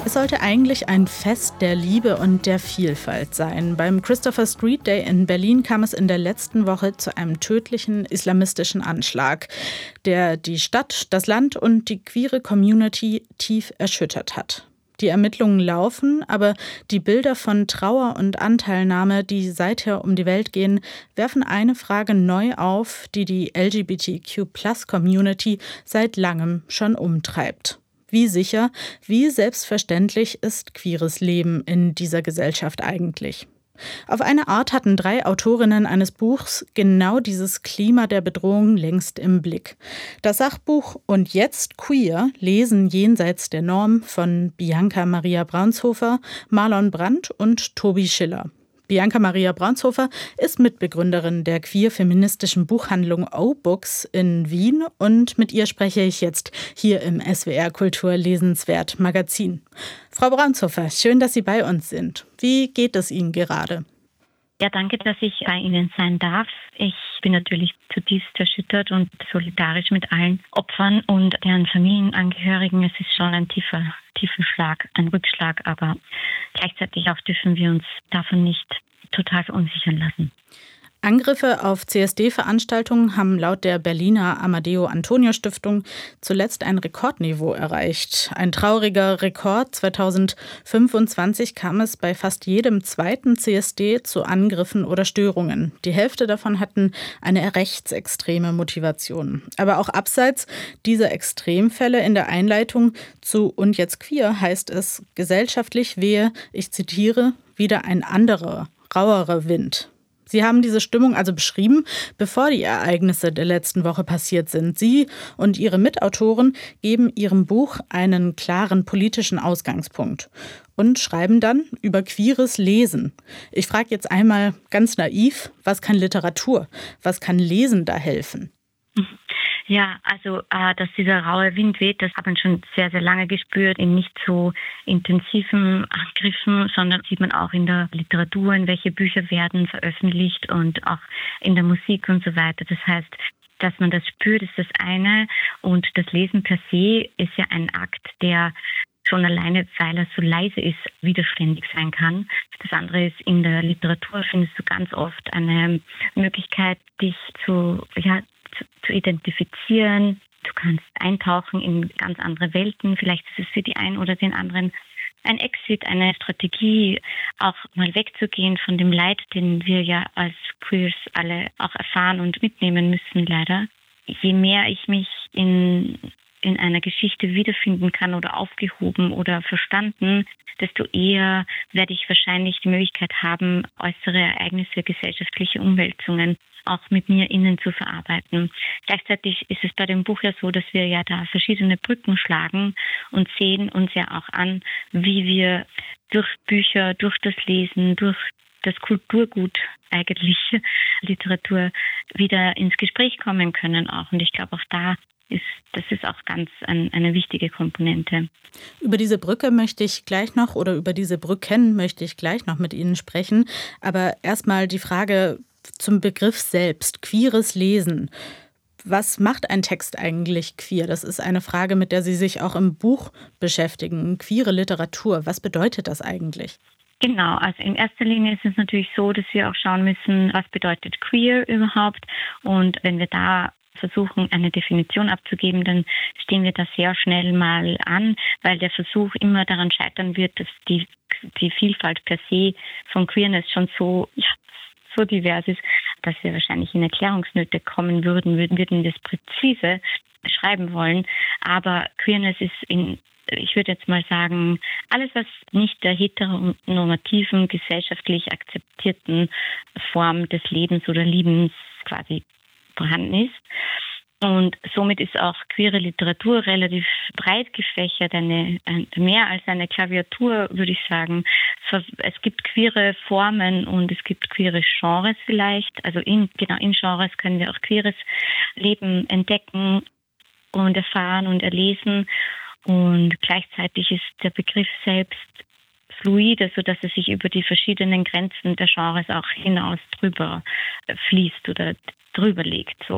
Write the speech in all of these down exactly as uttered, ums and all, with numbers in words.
Es sollte eigentlich ein Fest der Liebe und der Vielfalt sein. Beim Christopher Street Day in Berlin kam es in der letzten Woche zu einem tödlichen islamistischen Anschlag, der die Stadt, das Land und die queere Community tief erschüttert hat. Die Ermittlungen laufen, aber die Bilder von Trauer und Anteilnahme, die seither um die Welt gehen, werfen eine Frage neu auf, die die L G B T Q Plus Community seit langem schon umtreibt. Wie sicher, wie selbstverständlich ist queeres Leben in dieser Gesellschaft eigentlich? Auf eine Art hatten drei Autorinnen eines Buchs genau dieses Klima der Bedrohung längst im Blick. Das Sachbuch Und jetzt queer, Lesen jenseits der Norm von Bianca Maria Braunshofer, Marlon Brandt und Tobi Schiller. Bianca Maria Braunshofer ist Mitbegründerin der queer-feministischen Buchhandlung O-Books in Wien und mit ihr spreche ich jetzt hier im S W R Kultur Lesenswert Magazin. Frau Braunshofer, schön, dass Sie bei uns sind. Wie geht es Ihnen gerade? Ja, danke, dass ich bei Ihnen sein darf. Ich bin natürlich zutiefst erschüttert und solidarisch mit allen Opfern und deren Familienangehörigen. Es ist schon ein tiefer, tiefer Schlag, ein Rückschlag, aber gleichzeitig auch dürfen wir uns davon nicht total verunsichern lassen. Angriffe auf C S D-Veranstaltungen haben laut der Berliner Amadeo-Antonio-Stiftung zuletzt ein Rekordniveau erreicht. Ein trauriger Rekord. zweitausendfünfundzwanzig kam es bei fast jedem zweiten C S D zu Angriffen oder Störungen. Die Hälfte davon hatten eine rechtsextreme Motivation. Aber auch abseits dieser Extremfälle in der Einleitung zu Und jetzt queer heißt es, gesellschaftlich wehe, ich zitiere, wieder ein anderer, rauerer Wind. Sie haben diese Stimmung also beschrieben, bevor die Ereignisse der letzten Woche passiert sind. Sie und Ihre Mitautoren geben Ihrem Buch einen klaren politischen Ausgangspunkt und schreiben dann über queeres Lesen. Ich frage jetzt einmal ganz naiv, was kann Literatur, was kann Lesen da helfen? Ja, also äh, dass dieser raue Wind weht, das hat man schon sehr, sehr lange gespürt, in nicht so intensiven Angriffen, sondern sieht man auch in der Literatur, in welche Bücher werden veröffentlicht und auch in der Musik und so weiter. Das heißt, dass man das spürt, ist das eine, und das Lesen per se ist ja ein Akt, der schon alleine, weil er so leise ist, widerständig sein kann. Das andere ist, in der Literatur findest du ganz oft eine Möglichkeit, dich zu, ja, zu, zu identifizieren. Du kannst eintauchen in ganz andere Welten. Vielleicht ist es für die einen oder den anderen ein Exit, eine Strategie, auch mal wegzugehen von dem Leid, den wir ja als Queers alle auch erfahren und mitnehmen müssen, leider. Je mehr ich mich in in einer Geschichte wiederfinden kann oder aufgehoben oder verstanden, desto eher werde ich wahrscheinlich die Möglichkeit haben, äußere Ereignisse, gesellschaftliche Umwälzungen auch mit mir innen zu verarbeiten. Gleichzeitig ist es bei dem Buch ja so, dass wir ja da verschiedene Brücken schlagen und sehen uns ja auch an, wie wir durch Bücher, durch das Lesen, durch das Kulturgut eigentlich, Literatur, wieder ins Gespräch kommen können auch. Und ich glaube, auch da ist, das ist auch ganz ein, eine wichtige Komponente. Über diese Brücke möchte ich gleich noch, oder über diese Brücken möchte ich gleich noch mit Ihnen sprechen. Aber erstmal die Frage zum Begriff selbst, queeres Lesen. Was macht ein Text eigentlich queer? Das ist eine Frage, mit der Sie sich auch im Buch beschäftigen. Queere Literatur, was bedeutet das eigentlich? Genau, also in erster Linie ist es natürlich so, dass wir auch schauen müssen, was bedeutet queer überhaupt. Und wenn wir da versuchen, eine Definition abzugeben, dann stehen wir da sehr schnell mal an, weil der Versuch immer daran scheitern wird, dass die, die Vielfalt per se von Queerness schon so, ja, so divers ist, dass wir wahrscheinlich in Erklärungsnöte kommen würden, würden, würden wir das präzise beschreiben wollen. Aber Queerness ist in, ich würde jetzt mal sagen, alles, was nicht der heteronormativen, gesellschaftlich akzeptierten Form des Lebens oder Liebens quasi vorhanden ist. Und somit ist auch queere Literatur relativ breit gefächert, eine, ein, mehr als eine Klaviatur, würde ich sagen. Es gibt queere Formen und es gibt queere Genres vielleicht. Also in, genau in Genres können wir auch queeres Leben entdecken und erfahren und erlesen. Und gleichzeitig ist der Begriff selbst fluide, sodass er sich über die verschiedenen Grenzen der Genres auch hinaus drüber fließt oder drüber legt. So.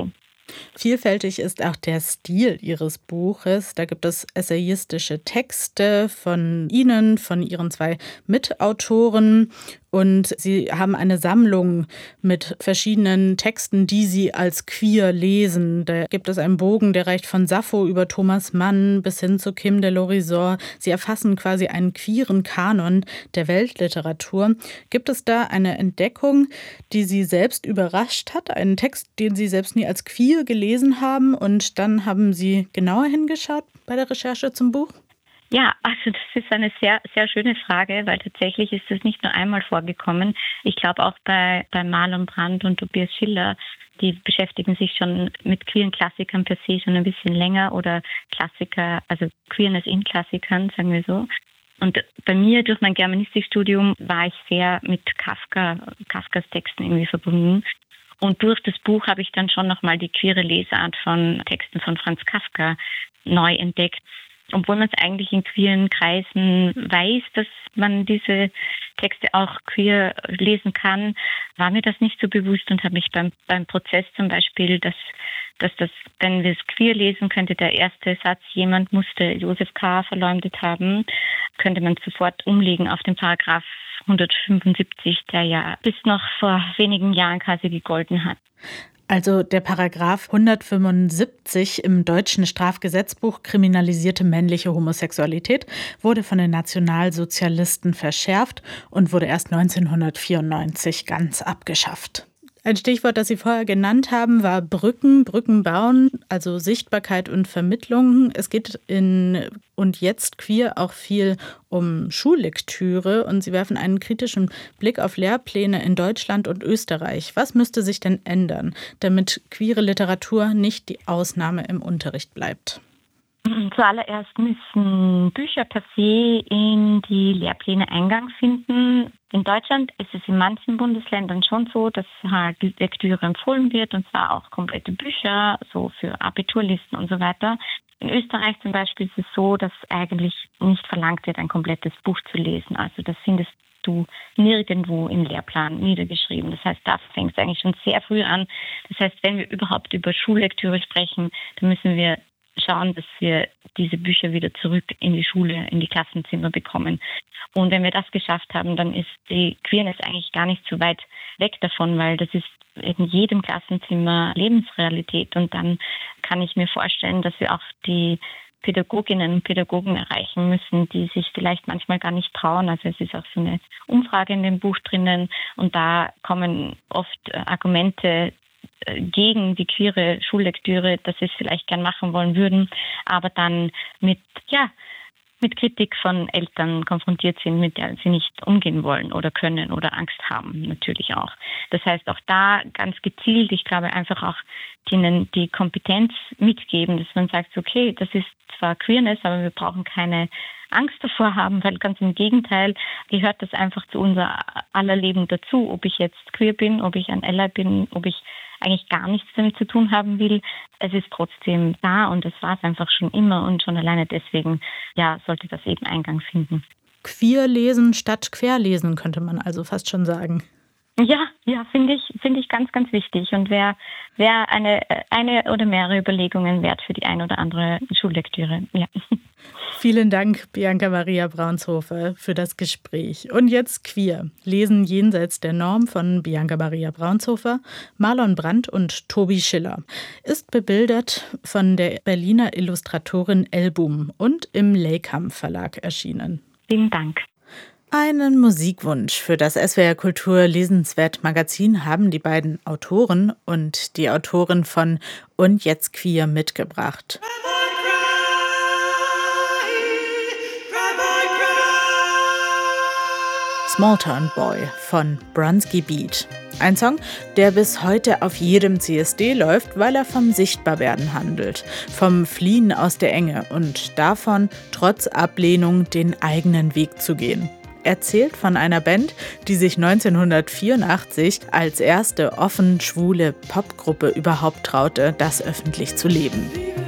Vielfältig ist auch der Stil Ihres Buches. Da gibt es essayistische Texte von Ihnen, von Ihren zwei Mitautoren. Und Sie haben eine Sammlung mit verschiedenen Texten, die Sie als queer lesen. Da gibt es einen Bogen, der reicht von Sappho über Thomas Mann bis hin zu Kim de l'Horizon. Sie erfassen quasi einen queeren Kanon der Weltliteratur. Gibt es da eine Entdeckung, die Sie selbst überrascht hat? Einen Text, den Sie selbst nie als queer gelesen haben und dann haben Sie genauer hingeschaut bei der Recherche zum Buch? Ja, also das ist eine sehr, sehr schöne Frage, weil tatsächlich ist das nicht nur einmal vorgekommen. Ich glaube auch bei, bei Marlon Brand und Tobias Schiller, die beschäftigen sich schon mit queeren Klassikern per se schon ein bisschen länger oder Klassiker, also Queerness in Klassikern, sagen wir so. Und bei mir durch mein Germanistikstudium war ich sehr mit Kafka, Kafkas Texten irgendwie verbunden. Und durch das Buch habe ich dann schon nochmal die queere Lesart von Texten von Franz Kafka neu entdeckt. Obwohl man es eigentlich in queeren Kreisen weiß, dass man diese Texte auch queer lesen kann, war mir das nicht so bewusst und habe mich beim, beim Prozess zum Beispiel, dass, dass das, wenn wir es queer lesen, könnte der erste Satz, jemand musste Josef K. verleumdet haben, könnte man sofort umlegen auf den Paragraph hundertfünfundsiebzig, der ja bis noch vor wenigen Jahren quasi gegolten hat. Also der Paragraph hundertfünfundsiebzig im deutschen Strafgesetzbuch kriminalisierte männliche Homosexualität wurde von den Nationalsozialisten verschärft und wurde erst neunzehnhundertvierundneunzig ganz abgeschafft. Ein Stichwort, das Sie vorher genannt haben, war Brücken, Brücken bauen, also Sichtbarkeit und Vermittlung. Es geht in Und jetzt queer auch viel um Schullektüre und Sie werfen einen kritischen Blick auf Lehrpläne in Deutschland und Österreich. Was müsste sich denn ändern, damit queere Literatur nicht die Ausnahme im Unterricht bleibt? Zuallererst müssen Bücher per se in die Lehrpläne Eingang finden. In Deutschland ist es in manchen Bundesländern schon so, dass halt Lektüre empfohlen wird, und zwar auch komplette Bücher, so für Abiturlisten und so weiter. In Österreich zum Beispiel ist es so, dass eigentlich nicht verlangt wird, ein komplettes Buch zu lesen. Also das findest du nirgendwo im Lehrplan niedergeschrieben. Das heißt, da fängt es eigentlich schon sehr früh an. Das heißt, wenn wir überhaupt über Schullektüre sprechen, dann müssen wir schauen, dass wir diese Bücher wieder zurück in die Schule, in die Klassenzimmer bekommen. Und wenn wir das geschafft haben, dann ist die Queerness eigentlich gar nicht so weit weg davon, weil das ist in jedem Klassenzimmer Lebensrealität. Und dann kann ich mir vorstellen, dass wir auch die Pädagoginnen und Pädagogen erreichen müssen, die sich vielleicht manchmal gar nicht trauen. Also es ist auch so eine Umfrage in dem Buch drinnen und da kommen oft Argumente gegen die queere Schullektüre, dass sie es vielleicht gern machen wollen würden, aber dann mit, ja, mit Kritik von Eltern konfrontiert sind, mit der sie nicht umgehen wollen oder können oder Angst haben, natürlich auch. Das heißt, auch da ganz gezielt, ich glaube, einfach auch denen die Kompetenz mitgeben, dass man sagt, okay, das ist zwar Queerness, aber wir brauchen keine Angst davor haben, weil ganz im Gegenteil gehört das einfach zu unser aller Leben dazu, ob ich jetzt queer bin, ob ich ein Ally bin, ob ich eigentlich gar nichts damit zu tun haben will. Es ist trotzdem da und es war es einfach schon immer und schon alleine deswegen, ja, sollte das eben Eingang finden. Queer lesen statt querlesen, könnte man also fast schon sagen. Ja, ja, finde ich, finde ich ganz, ganz wichtig und wäre wär eine, eine oder mehrere Überlegungen wert für die ein oder andere Schullektüre. Ja. Vielen Dank, Bianca Maria Braunshofer, für das Gespräch. Und jetzt Queer. Lesen jenseits der Norm von Bianca Maria Braunshofer, Marlon Brand und Tobi Schiller. Ist bebildert von der Berliner Illustratorin Elbum und im Leykam Verlag erschienen. Vielen Dank. Einen Musikwunsch für das S W R Kultur Lesenswert Magazin haben die beiden Autoren und die Autorin von Und jetzt Queer mitgebracht. Smalltown Boy von Bronski Beat. Ein Song, der bis heute auf jedem C S D läuft, weil er vom Sichtbarwerden handelt, vom Fliehen aus der Enge und davon, trotz Ablehnung den eigenen Weg zu gehen. Erzählt von einer Band, die sich neunzehnhundertvierundachtzig als erste offen schwule Popgruppe überhaupt traute, das öffentlich zu leben.